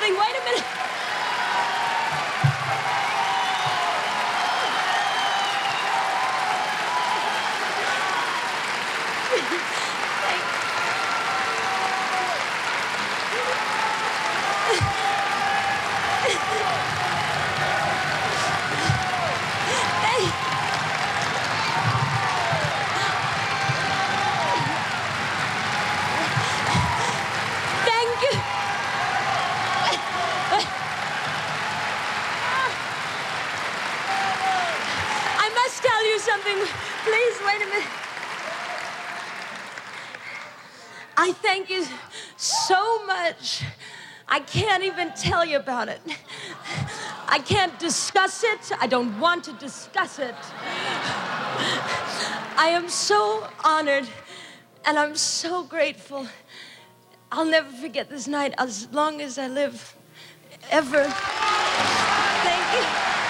something. Wait a minute. Thank you. I must tell you something. Please, wait a minute. I thank you so much. I can't even tell you about it. I can't discuss it. I don't want to discuss it. I am so honored, and I'm so grateful. I'll never forget this night as long as I live, ever. Thank you.